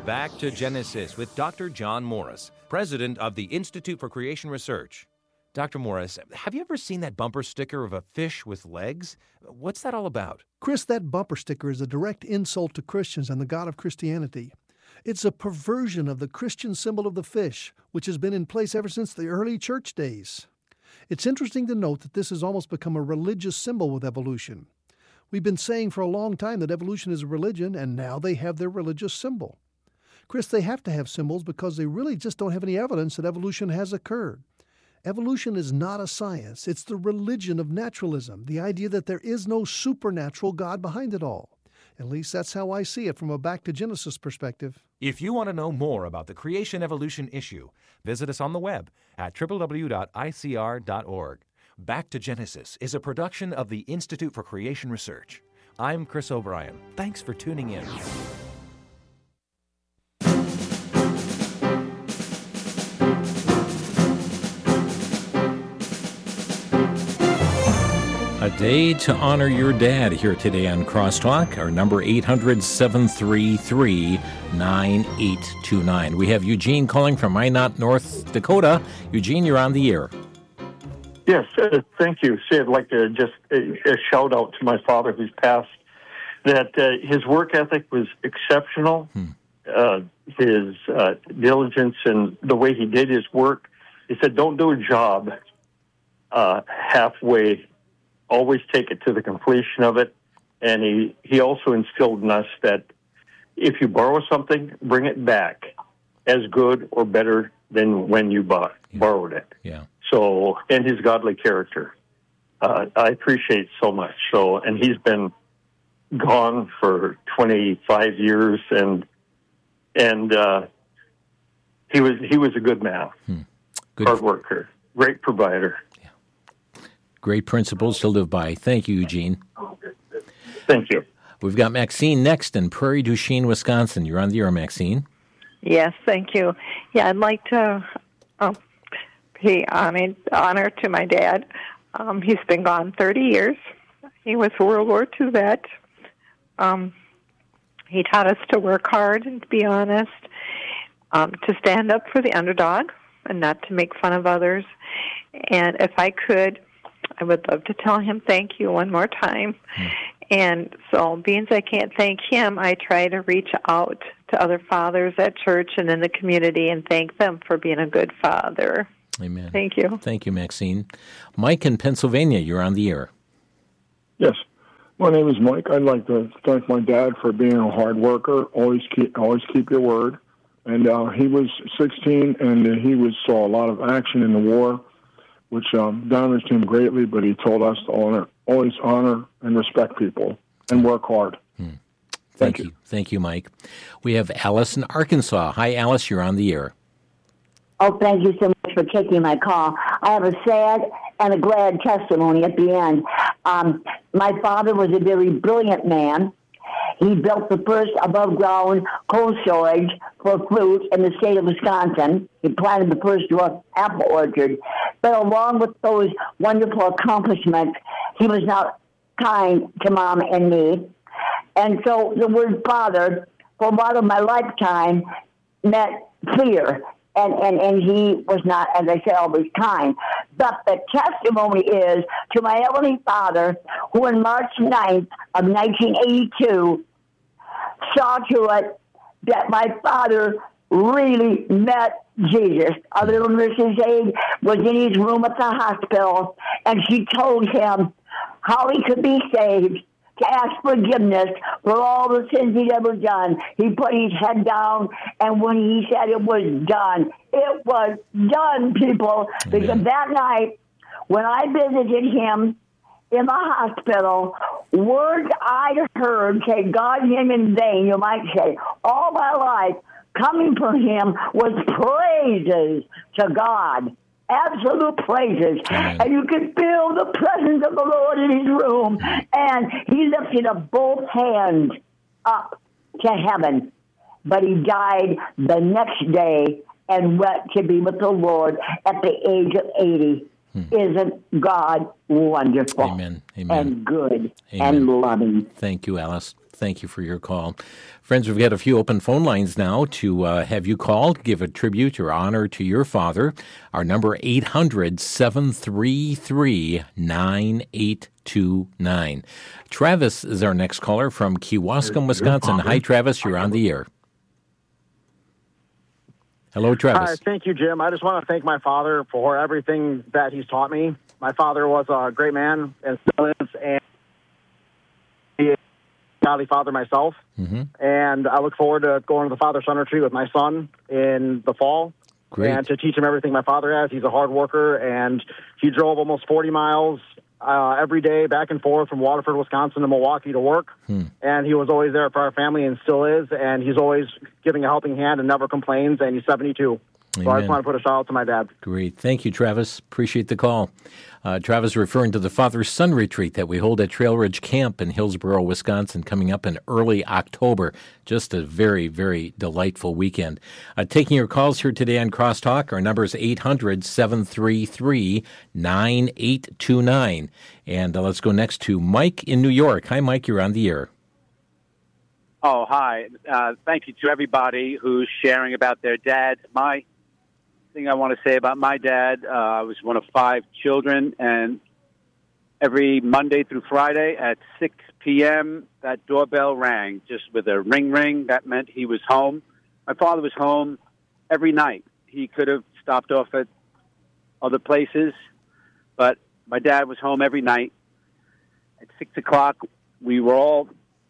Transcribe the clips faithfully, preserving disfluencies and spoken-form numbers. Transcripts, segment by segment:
Back to Genesis with Doctor John Morris, president of the Institute for Creation Research. Doctor Morris, have you ever seen that bumper sticker of a fish with legs? What's that all about? Chris, that bumper sticker is a direct insult to Christians and the God of Christianity. It's a perversion of the Christian symbol of the fish, which has been in place ever since the early church days. It's interesting to note that this has almost become a religious symbol with evolution. We've been saying for a long time that evolution is a religion, and now they have their religious symbol. Chris, they have to have symbols because they really just don't have any evidence that evolution has occurred. Evolution is not a science. It's the religion of naturalism, the idea that there is no supernatural God behind it all. At least that's how I see it from a Back to Genesis perspective. If you want to know more about the creation evolution issue, visit us on the web at w w w dot i c r dot org. Back to Genesis is a production of the Institute for Creation Research. I'm Chris O'Brien. Thanks for tuning in. A day to honor your dad here today on Crosstalk. Our number eight hundred, seven three three, nine eight two nine. We have Eugene calling from Minot, North Dakota. Eugene, you're on the air. Yes, uh, thank you. See, I'd like to just uh, a shout out to my father who's passed, that uh, his work ethic was exceptional. Hmm. Uh, his uh, diligence and the way he did his work. He said, don't do a job uh, halfway. Always take it to the completion of it. And he, he also instilled in us that if you borrow something, bring it back as good or better than when you bought, yeah. borrowed it. Yeah. So, and his godly character, uh, I appreciate so much. So, and he's been gone for twenty-five years, and and uh, he was he was a good man, hmm. good. hard worker, great provider. Great principles to live by. Thank you, Eugene. Thank you. We've got Maxine next in Prairie du Chien, Wisconsin. You're on the air, Maxine. Yes, thank you. Yeah, I'd like to um, pay honor, honor to my dad. Um, he's been gone thirty years. He was a World War Two vet. Um, he taught us to work hard and to be honest, um, to stand up for the underdog and not to make fun of others. And if I could, I would love to tell him thank you one more time. Hmm. And so, being I can't thank him, I try to reach out to other fathers at church and in the community and thank them for being a good father. Amen. Thank you. Thank you, Maxine. Mike in Pennsylvania, you're on the air. Yes. My name is Mike. I'd like to thank my dad for being a hard worker. Always keep, always keep your word. And uh, he was sixteen, and he was saw a lot of action in the war, which um, damaged him greatly, but he told us to honor, always honor and respect people and work hard. Hmm. Thank, Thank you. you. Thank you, Mike. We have Alice in Arkansas. Hi, Alice. You're on the air. Oh, thank you so much for taking my call. I have a sad and a glad testimony at the end. Um, my father was a very brilliant man. He built the first above-ground cold storage for fruit in the state of Wisconsin. He planted the first dwarf apple orchard. But along with those wonderful accomplishments, he was not kind to Mom and me. And so the word father, for a lot of my lifetime, meant fear. And, and, and he was not, as I said, always kind. But the testimony is to my Heavenly Father, who on March ninth of nineteen eighty-two saw to it that my father really met Jesus. Our little Missus Aid was in his room at the hospital, and she told him how he could be saved, to ask forgiveness for all the sins he'd ever done. He put his head down, and when he said it was done, it was done, people. Amen. Because that night, when I visited him in the hospital, words I heard say, God him in vain, you might say, all my life, coming from him was praises to God. Absolute praises. Amen. And you can feel the presence of the Lord in his room. And he lifted up both hands up to heaven. But he died the next day and went to be with the Lord at the age of eighty. Hmm. Isn't God wonderful? Amen. Amen. And good Amen. and loving? Thank you, Alice. Thank Thank you for your call. Friends, we've got a few open phone lines now to uh, have you call, give a tribute or honor to your father. Our number, eight hundred, seven three three, nine eight two nine. Travis is our next caller from Kewaskum, Wisconsin. Hi, Travis. You're on the air. Hello, Travis. Hi, thank you, Jim. I just want to thank my father for everything that he's taught me. My father was a great man and still is, and he is a godly father myself. Mm-hmm. And I look forward to going to the father-son retreat with my son in the fall. Great. And to teach him everything my father has. He's a hard worker, and he drove almost forty miles uh, every day back and forth from Waterford, Wisconsin to Milwaukee to work. Hmm. And he was always there for our family and still is. And he's always giving a helping hand and never complains. And he's seventy-two. Amen. So I just want to put a shout out to my dad. Great. Thank you, Travis. Appreciate the call. Uh, Travis referring to the Father-Son Retreat that we hold at Trail Ridge Camp in Hillsboro, Wisconsin, coming up in early October. Just a very, very delightful weekend. Uh, taking your calls here today on Crosstalk. Our number is eight hundred, seven three three, nine eight two nine. And uh, let's go next to Mike in New York. Hi, Mike. You're on the air. Oh, hi. Uh, thank you to everybody who's sharing about their dad. My thing I want to say about my dad, uh, I was one of five children, and every Monday through Friday at six p.m., that doorbell rang just with a ring ring. That meant he was home. My father was home every night. He could have stopped off at other places, but my dad was home every night. At six o'clock, we were all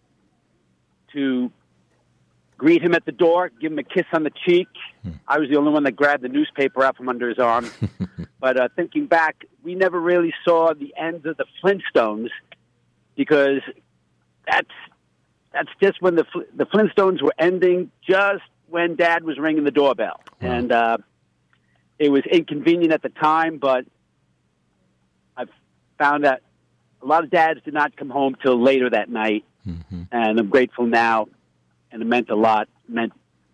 to greet him at the door, give him a kiss on the cheek. Hmm. I was the only one that grabbed the newspaper out from under his arm. But uh, thinking back, we never really saw the end of the Flintstones, because that's that's just when the the Flintstones were ending, just when Dad was ringing the doorbell. Wow. And uh, it was inconvenient at the time, but I've found that a lot of dads did not come home till later that night. Mm-hmm. And I'm grateful now. And it meant a lot. It meant,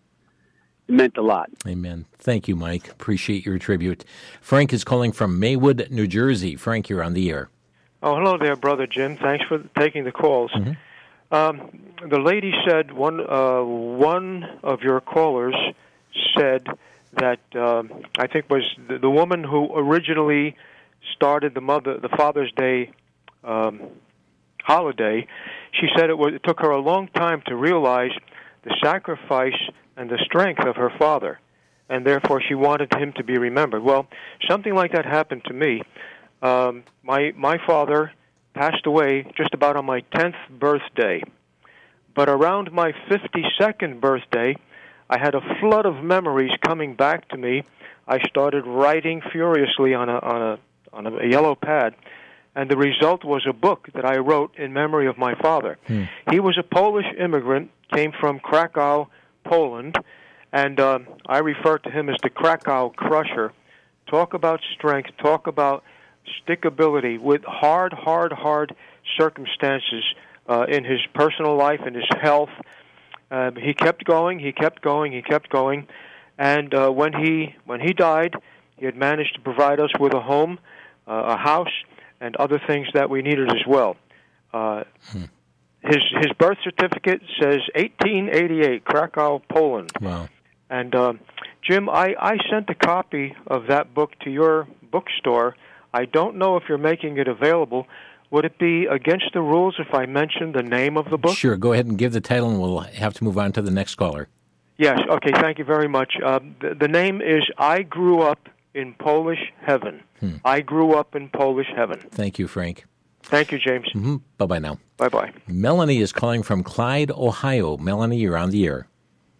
it meant a lot. Amen. Thank you, Mike. Appreciate your tribute. Frank is calling from Maywood, New Jersey. Frank, you're on the air. Oh, hello there, Brother Jim. Thanks for taking the calls. Mm-hmm. Um, the lady said, one uh, one of your callers said that, uh, I think was the, the woman who originally started the mother, the Father's Day um, holiday. She said it, was, it took her a long time to realize the sacrifice and the strength of her father, and therefore she wanted him to be remembered. Well, something like that happened to me. Um, my my father passed away just about on my tenth birthday, but around my fifty-second birthday, I had a flood of memories coming back to me. I started writing furiously on a on a on a yellow pad. And the result was a book that I wrote in memory of my father. Hmm. He was a Polish immigrant, came from Krakow, Poland, and uh, I refer to him as the Krakow Crusher. Talk about strength, talk about stickability with hard, hard, hard circumstances uh, in his personal life and his health. Uh, he kept going, he kept going, he kept going, and uh, when he when he died, he had managed to provide us with a home, uh, a house, and other things that we needed as well. Uh, hmm. His his birth certificate says eighteen eighty-eight, Krakow, Poland. Wow. And uh, Jim, I, I sent a copy of that book to your bookstore. I don't know if you're making it available. Would it be against the rules if I mentioned the name of the book? Sure. Go ahead and give the title, and we'll have to move on to the next caller. Yes. Okay. Thank you very much. Uh, the, the name is I Grew Up in Polish Heaven. Hmm. I Grew Up in Polish Heaven. Thank you, Frank. Thank you, James. Mm-hmm. Bye-bye now. Bye-bye. Melanie is calling from Clyde, Ohio. Melanie, you're on the air.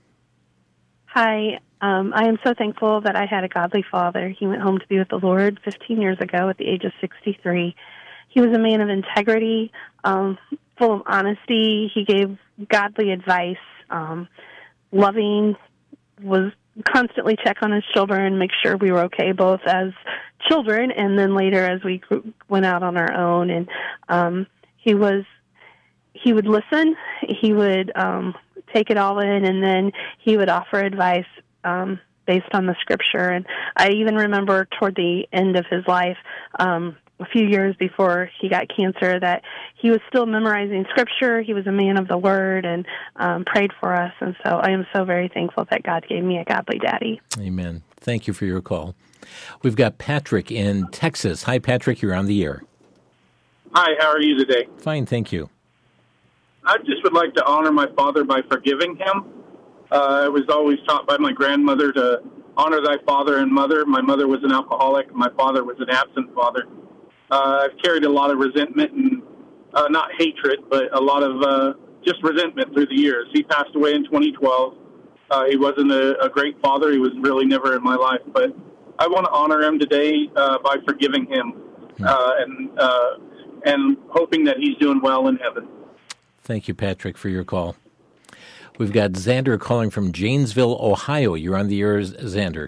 Hi. Um, I am so thankful that I had a godly father. He went home to be with the Lord fifteen years ago at the age of sixty-three. He was a man of integrity, um, full of honesty. He gave godly advice, um, loving, was constantly check on his children, make sure we were okay both as children and then later as we went out on our own. And um, he was, he would listen, he would um, take it all in, and then he would offer advice um, based on the scripture. And I even remember toward the end of his life, um, a few years before he got cancer, that he was still memorizing Scripture. He was a man of the Word and um, prayed for us. And so I am so very thankful that God gave me a godly daddy. Amen. Thank you for your call. We've got Patrick in Texas. Hi, Patrick. You're on the air. Hi, how are you today? Fine, thank you. I just would like to honor my father by forgiving him. Uh, I was always taught by my grandmother to honor thy father and mother. My mother was an alcoholic. My father was an absent father. Uh, I've carried a lot of resentment and uh, not hatred, but a lot of uh, just resentment through the years. He passed away in twenty twelve. Uh, he wasn't a, a great father. He was really never in my life, but I want to honor him today uh, by forgiving him uh, and uh, and hoping that he's doing well in heaven. Thank you, Patrick, for your call. We've got Xander calling from Janesville, Ohio. You're on the air, Xander.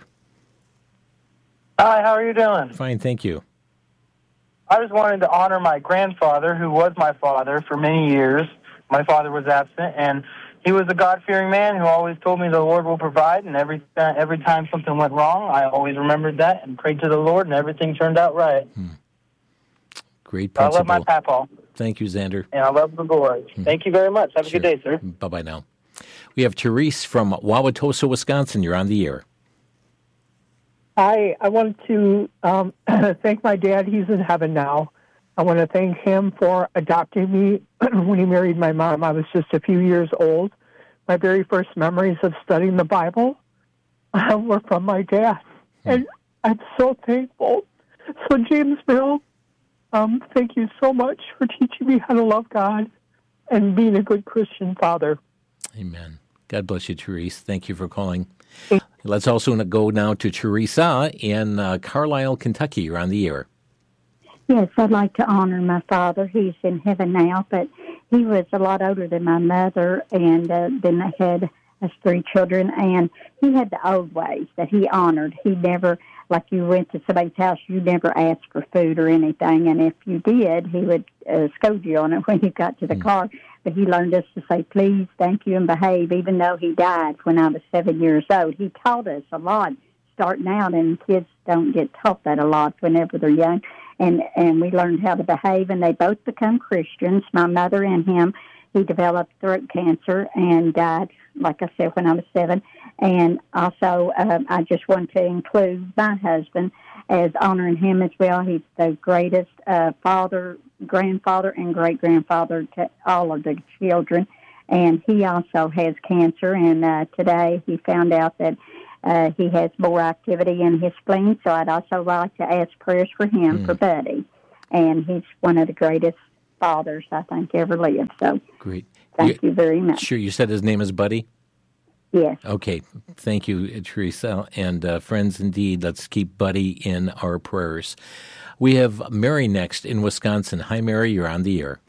Hi, how are you doing? Fine, thank you. I was wanting to honor my grandfather, who was my father for many years. My father was absent, and he was a God-fearing man who always told me the Lord will provide, and every, uh, every time something went wrong, I always remembered that and prayed to the Lord, and everything turned out right. Hmm. Great principle. I love my papa. Thank you, Xander. And I love the Lord. Hmm. Thank you very much. Have sure. a good day, sir. Bye-bye now. We have Therese from Wauwatosa, Wisconsin. You're on the air. Hi, I want to um, thank my dad. He's in heaven now. I want to thank him for adopting me when he married my mom. I was just a few years old. My very first memories of studying the Bible uh, were from my dad. Hmm. And I'm so thankful. So, James Bill, um, thank you so much for teaching me how to love God and being a good Christian father. Amen. God bless you, Therese. Thank you for calling. Let's also go now to Teresa in uh, Carlisle, Kentucky. You're on the air. Yes, I'd like to honor my father. He's in heaven now, but he was a lot older than my mother, and uh, then they had us three children, and he had the old ways that he honored. He never, like you went to somebody's house, you never asked for food or anything, and if you did, he would uh, scold you on it when you got to the mm. car. But he learned us to say, please, thank you, and behave, even though he died when I was seven years old. He taught us a lot starting out, and kids don't get taught that a lot whenever they're young. And and we learned how to behave, and they both become Christians, my mother and him. He developed throat cancer and died, like I said, when I was seven. And also, uh, I just want to include my husband as honoring him as well. He's the greatest uh, father, grandfather, and great-grandfather to all of the children. And he also has cancer, and uh, today he found out that uh, he has more activity in his spleen, so I'd also like to ask prayers for him, mm. for Buddy. And he's one of the greatest fathers, I think, ever lived. So great. Thank you, you very much. Sure, you said his name is Buddy? Yes. Okay. Thank you, Teresa. And uh, friends, indeed, let's keep Buddy in our prayers. We have Mary next in Wisconsin. Hi, Mary. You're on the air.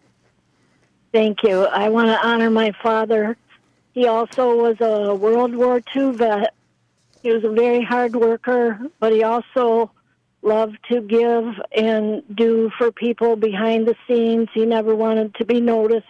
Thank you. I want to honor my father. He also was a World War Two vet. He was a very hard worker, but he also loved to give and do for people behind the scenes. He never wanted to be noticed.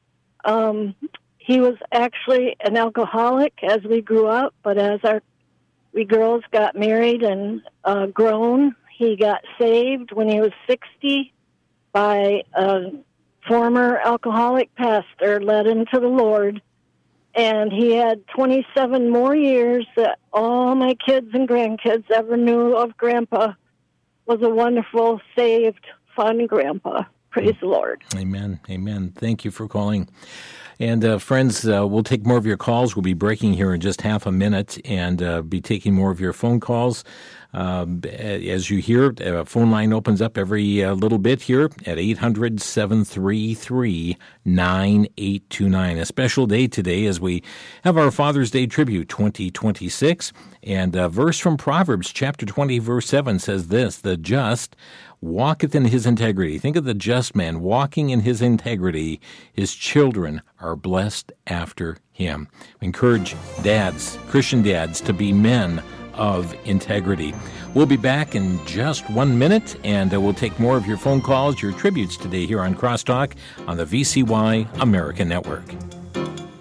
Um, he was actually an alcoholic as we grew up, but as our we girls got married and uh, grown, he got saved when he was sixty by a former alcoholic pastor, led him to the Lord. And he had twenty-seven more years that all my kids and grandkids ever knew of Grandpa was a wonderful, saved, fun Grandpa. Praise the Lord. Amen. Amen. Thank you for calling. And uh, friends, uh, we'll take more of your calls. We'll be breaking here in just half a minute and uh, be taking more of your phone calls. Uh, as you hear, a phone line opens up every uh, little bit here at eight hundred, seven three three, nine eight two nine. A special day today as we have our Father's Day tribute twenty twenty-six. And a verse from Proverbs chapter twenty, verse seven says this, "The just walketh in his integrity." Think of the just man walking in his integrity. His children are blessed after him. We encourage dads, Christian dads, to be men of integrity. We'll be back in just one minute, and uh, we'll take more of your phone calls, your tributes today here on Crosstalk on the V C Y American Network.